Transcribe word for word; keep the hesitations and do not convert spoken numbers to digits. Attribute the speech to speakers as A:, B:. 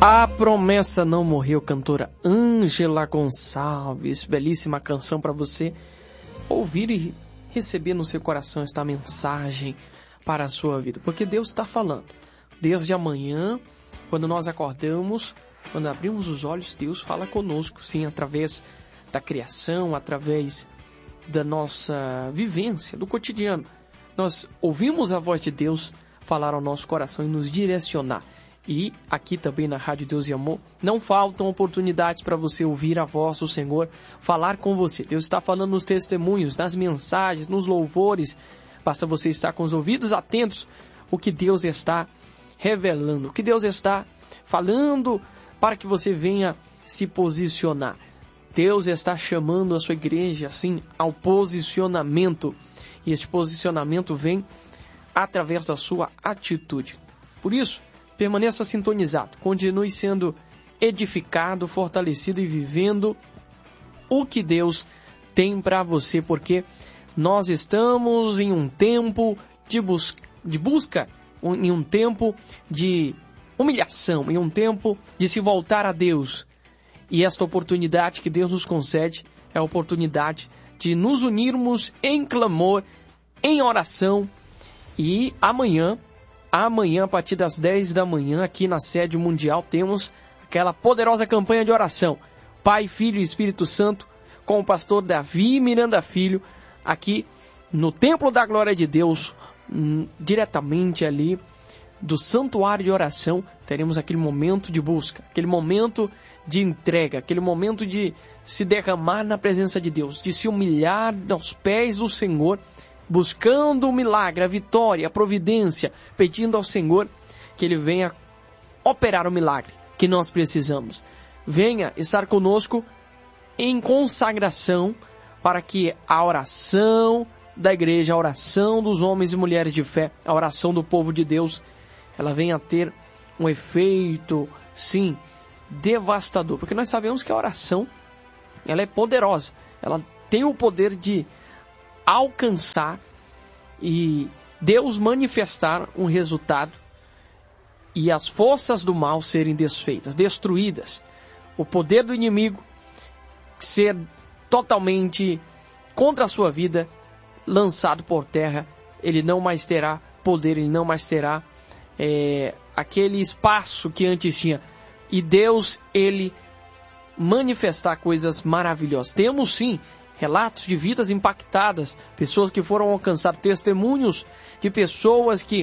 A: A Promessa Não Morreu, cantora Ângela Gonçalves. Belíssima canção para você ouvir e receber no seu coração esta mensagem para a sua vida. Porque Deus está falando. Desde amanhã, quando nós acordamos, quando abrimos os olhos, Deus fala conosco, sim, através da criação, através da nossa vivência, do cotidiano. Nós ouvimos a voz de Deus falar ao nosso coração e nos direcionar. E aqui também na Rádio Deus e Amor, não faltam oportunidades para você ouvir a voz do Senhor falar com você. Deus está falando nos testemunhos, nas mensagens, nos louvores. Basta você estar com os ouvidos atentos o que Deus está revelando, o que Deus está falando para que você venha se posicionar. Deus está chamando a sua igreja, assim, ao posicionamento. E este posicionamento vem através da sua atitude. Por isso, permaneça sintonizado, continue sendo edificado, fortalecido e vivendo o que Deus tem para você, porque nós estamos em um tempo de, bus- de busca, um, em um tempo de humilhação, em um tempo de se voltar a Deus. E esta oportunidade que Deus nos concede é a oportunidade de nos unirmos em clamor, em oração. E amanhã, amanhã, a partir das dez da manhã, aqui na sede mundial, temos aquela poderosa campanha de oração. Pai, Filho e Espírito Santo, com o pastor Davi Miranda Filho, aqui no Templo da Glória de Deus, hum, diretamente ali do Santuário de Oração, teremos aquele momento de busca, aquele momento de entrega, aquele momento de se derramar na presença de Deus, de se humilhar aos pés do Senhor, buscando o milagre, a vitória, a providência, pedindo ao Senhor que Ele venha operar o milagre que nós precisamos. Venha estar conosco em consagração para que a oração da igreja, a oração dos homens e mulheres de fé, a oração do povo de Deus, ela venha a ter um efeito, sim, devastador. Porque nós sabemos que a oração, ela é poderosa, ela tem o poder de alcançar e Deus manifestar um resultado e as forças do mal serem desfeitas, destruídas, o poder do inimigo ser totalmente contra a sua vida, lançado por terra. Ele não mais terá poder, ele não mais terá é, aquele espaço que antes tinha. E Deus, Ele manifestar coisas maravilhosas. Temos sim relatos de vidas impactadas, pessoas que foram alcançar, testemunhos de pessoas que